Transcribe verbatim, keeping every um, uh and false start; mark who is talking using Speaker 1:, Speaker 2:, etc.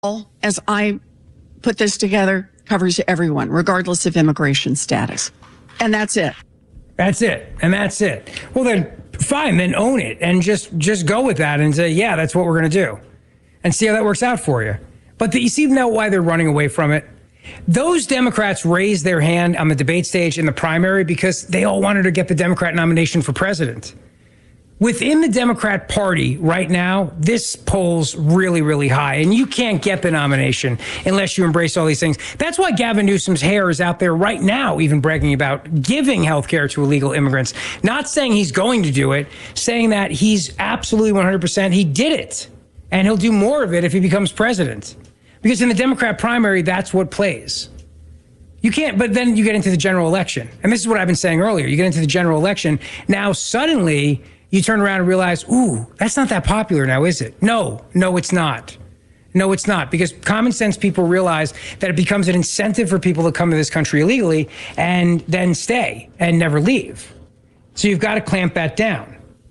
Speaker 1: as I put this together, covers everyone, regardless of immigration status. And that's it.
Speaker 2: That's it. And that's it. Well, then fine, then own it and just just go with that and say, yeah, that's what we're going to do and see how that works out for you. But the, you see now why they're running away from it? Those Democrats raised their hand on the debate stage in the primary because they all wanted to get the Democrat nomination for president. Within the Democrat Party right now, this polls really, really high, and you can't get the nomination unless you embrace all these things. That's why Gavin Newsom's hair is out there right now, even bragging about giving health care to illegal immigrants. Not saying he's going to do it, saying that he's absolutely one hundred percent, he did it, and he'll do more of it if he becomes president. Because in the Democrat primary, that's what plays. You can't, but then you get into the general election. And this is what I've been saying earlier. You get into the general election. Now, suddenly, you turn around and realize, ooh, that's not that popular now, is it? No, no, it's not. No, it's not. Because common sense people realize that it becomes an incentive for people to come to this country illegally and then stay and never leave. So you've got to clamp that down.